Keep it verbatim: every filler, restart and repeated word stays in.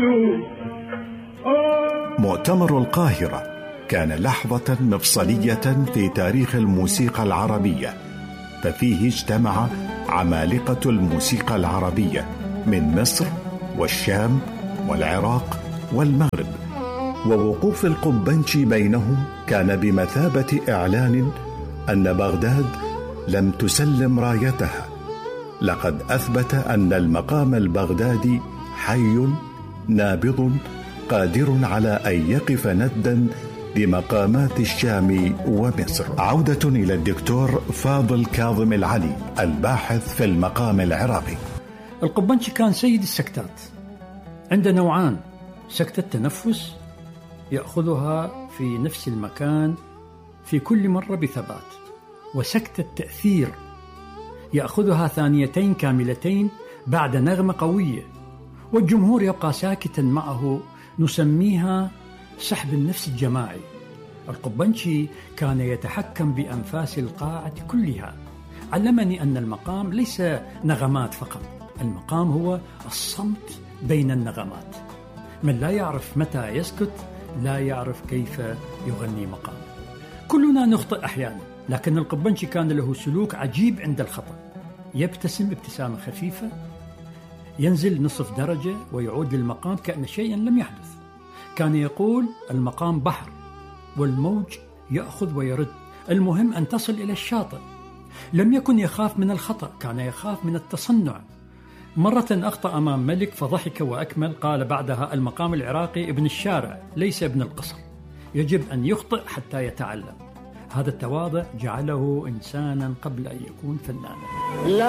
مؤتمر القاهرة كان لحظة مفصلية في تاريخ الموسيقى العربية، ففيه اجتمع عمالقة الموسيقى العربية من مصر والشام والعراق والمغرب، ووقوف القبنشي بينهم كان بمثابة إعلان أن بغداد لم تسلم رايتها. لقد أثبت أن المقام البغدادي حي نابض قادر على أن يقف نداً بمقامات الشام ومصر. عودة إلى الدكتور فاضل كاظم العلي الباحث في المقام العراقي. القبنشي كان سيد السكتات. عنده نوعان: سكتة تنفس يأخذها في نفس المكان في كل مرة بثبات، وسكتة تأثير يأخذها ثانيتين كاملتين بعد نغمة قوية والجمهور يبقى ساكتا معه، نسميها سحب النفس الجماعي. القبنشي كان يتحكم بأنفاس القاعة كلها. علمني أن المقام ليس نغمات فقط، المقام هو الصمت بين النغمات. من لا يعرف متى يسكت لا يعرف كيف يغني مقام. كلنا نخطئ أحيانا، لكن القبنشي كان له سلوك عجيب عند الخطأ. يبتسم ابتسامة خفيفة، ينزل نصف درجة ويعود للمقام كأن شيئا لم يحدث. كان يقول: المقام بحر والموج يأخذ ويرد، المهم أن تصل إلى الشاطئ. لم يكن يخاف من الخطأ، كان يخاف من التصنع. مرة أخطأ أمام ملك فضحك وأكمل، قال بعدها: المقام العراقي ابن الشارع ليس ابن القصر، يجب أن يخطئ حتى يتعلم. هذا التواضع جعله إنسانا قبل أن يكون فنانا.